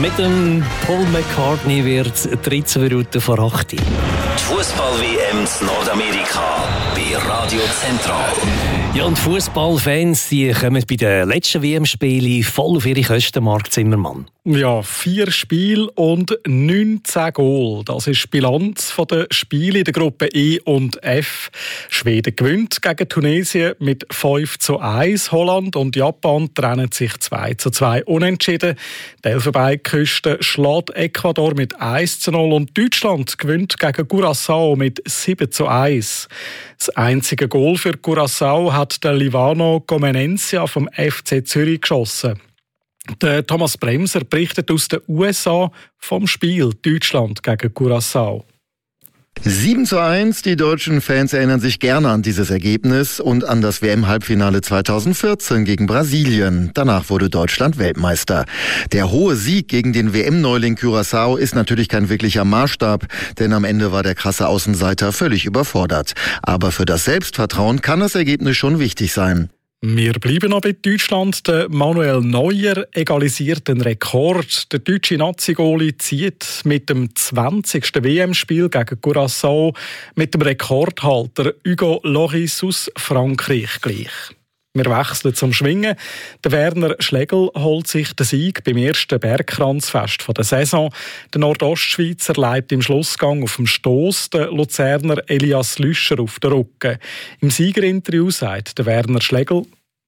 Mit dem Paul McCartney wird 13 Minuten vor 8 Uhr. Die Fußball-WM in Nordamerika bei Radio Zentral. Ja, und Fußballfans, die kommen bei den letzten WM-Spielen voll auf ihre Kosten, Marc Zimmermann. Ja, 4 Spiele und 19 Goal. Das ist die Bilanz der Spiele in der Gruppe E und F. Schweden gewinnt gegen Tunesien mit 5:1. Holland und Japan trennen sich 2:2 unentschieden. Die Elfenbeinküste schlägt Ecuador mit 1:0 und Deutschland gewinnt gegen Curaçao mit 7:1. Das einzige Goal für Curaçao hat der Livano Comenencia vom FC Zürich geschossen. Der Thomas Bremser berichtet aus den USA vom Spiel Deutschland gegen Curaçao. 7:1. Die deutschen Fans erinnern sich gerne an dieses Ergebnis und an das WM-Halbfinale 2014 gegen Brasilien. Danach wurde Deutschland Weltmeister. Der hohe Sieg gegen den WM-Neuling Curaçao ist natürlich kein wirklicher Maßstab, denn am Ende war der krasse Außenseiter völlig überfordert. Aber für das Selbstvertrauen kann das Ergebnis schon wichtig sein. Wir bleiben noch bei Deutschland. Der Manuel Neuer egalisiert den Rekord. Der deutsche Nazi-Goalie zieht mit dem 20. WM-Spiel gegen Curaçao mit dem Rekordhalter Hugo Lloris aus Frankreich gleich. Wir wechseln zum Schwingen. Der Werner Schlegel holt sich den Sieg beim ersten Bergkranzfest der Saison. Der Nordostschweizer leitet im Schlussgang auf dem Stoss den Luzerner Elias Lüscher auf den Rücken. Im Siegerinterview sagt der Werner Schlegel: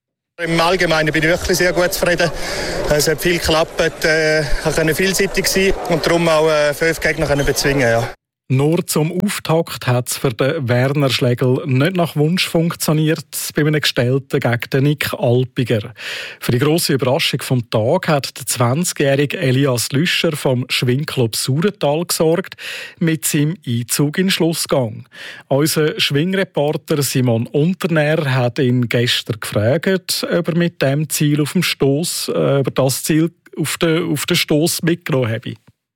Im Allgemeinen bin ich wirklich sehr gut zufrieden. Es hat viel geklappt, konnte vielseitig sein und darum auch 5 Gegner bezwingen. Ja. Nur zum Auftakt hat es für den Werner Schlegel nicht nach Wunsch funktioniert bei einem Gestellten gegen den Nick Alpiger. Für die grosse Überraschung vom Tag hat der 20-jährige Elias Lüscher vom Schwingclub Saurental gesorgt mit seinem Einzug in den Schlussgang. Unser Schwingreporter Simon Unternähr hat ihn gestern gefragt, ob er mit dem Ziel auf dem Stoss, über das Ziel auf den Stoss mitgenommen habe.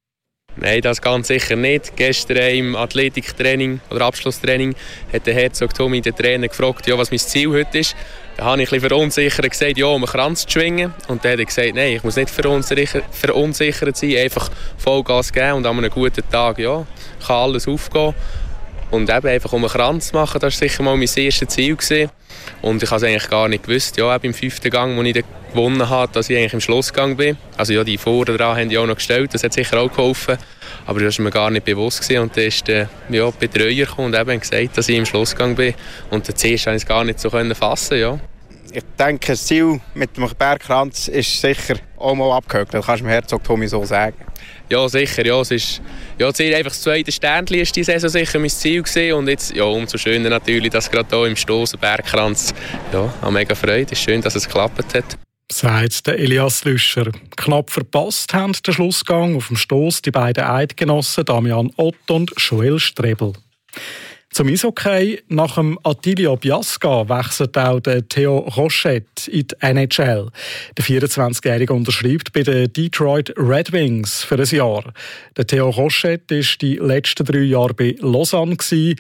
Nein, das ganz sicher nicht. Gestern im Athletiktraining oder Abschlusstraining hat der Herzog Tommy den Trainer gefragt, ja, was mein Ziel heute ist. Da habe ich ein bisschen verunsichert gesagt, ja, um einen Kranz zu schwingen. Und dann hat er gesagt, nein, ich muss nicht verunsichert sein, einfach Vollgas geben und an einem guten Tag, ja, kann alles aufgehen. Und eben einfach um einen Kranz zu machen, das war sicher mal mein erstes Ziel gewesen. Und ich habe es eigentlich gar nicht gewusst, ja, beim 5. Gang, wo ich dann gewonnen habe, dass ich eigentlich im Schlussgang bin. Also ja, die vorher dran haben die auch noch gestellt, das hat sicher auch geholfen. Aber das war mir gar nicht bewusst gewesen. Und dann ist der Betreuer gekommen und eben gesagt, dass ich im Schlussgang bin. Und zuerst konnte ich es gar nicht so fassen, ja. Ich denke, das Ziel mit dem Bergkranz ist sicher auch mal abgehakt. Das kannst du dem Herzog Tommy so sagen. Ja, sicher. Ja, es ist einfach das zweite Sternchen ist die Saison sicher mein Ziel gewesen. Und jetzt, ja, umso schöner natürlich, dass gerade hier im Stoss Bergkranz, ja, habe mega Freude. Es ist schön, dass es geklappt hat. Sagt der Elias Lüscher. Knapp verpasst haben den Schlussgang auf dem Stoss die beiden Eidgenossen Damian Ott und Joel Strebel. Zum Eishockey. Nach dem Attilio Biasca wechselt auch der Theo Rochette in die NHL. Der 24-Jährige unterschreibt bei den Detroit Red Wings für ein Jahr. Der Theo Rochette war die letzten 3 Jahre bei Lausanne.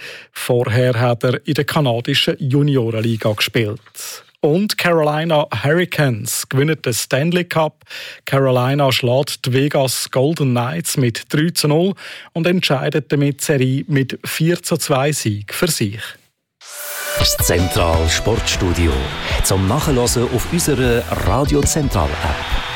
Vorher hat er in der kanadischen Juniorenliga gespielt. Und Carolina Hurricanes gewinnen den Stanley Cup. Carolina schlägt die Vegas Golden Knights mit 3:0 und entscheidet damit die Serie mit 4:2 Sieg für sich. Das Zentral Sportstudio zum Nachhören auf unserer Radio Zentral App.